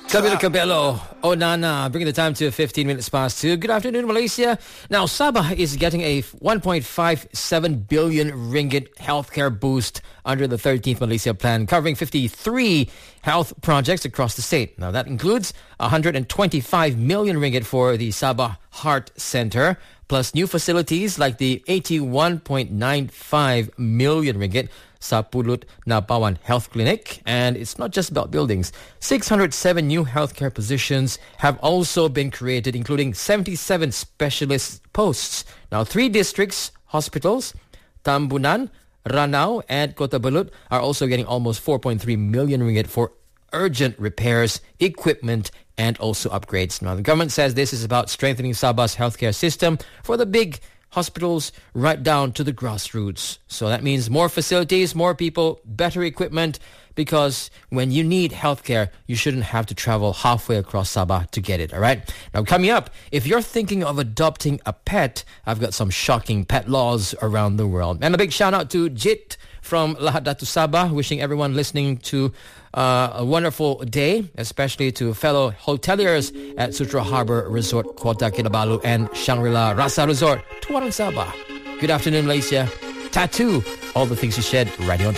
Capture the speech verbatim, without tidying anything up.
Camila Cabello, Onana, bringing the time to fifteen minutes past two. Good afternoon, Malaysia. Now, Sabah is getting a one point five seven billion ringgit healthcare boost under the thirteenth Malaysia Plan, covering fifty-three health projects across the state. Now, that includes one hundred twenty-five million ringgit for the Sabah Heart Center, plus new facilities like the eighty-one point nine five million ringgit sa Pulut Nabawan Health Clinic. And it's not just about buildings. six hundred seven new healthcare positions have also been created, including seventy-seven specialist posts. Now, three districts, hospitals, Tambunan, Ranau, and Kota Belud are also getting almost four point three million ringgit for urgent repairs, equipment, and also upgrades. Now, the government says this is about strengthening Sabah's healthcare system for the big hospitals right down to the grassroots. So that means more facilities, more people, better equipment, because when you need healthcare, you shouldn't have to travel halfway across Sabah to get it, all right? Now, coming up, if you're thinking of adopting a pet, I've got some shocking pet laws around the world. And a big shout out to Jit from Lahad Datu Sabah, wishing everyone listening to uh, a wonderful day, especially to fellow hoteliers at Sutra Harbor Resort, Kota Kinabalu, and Shangri-La Rasa Resort, Tuaran Sabah. Good afternoon, Malaysia. Tattoo, all the things you said right on.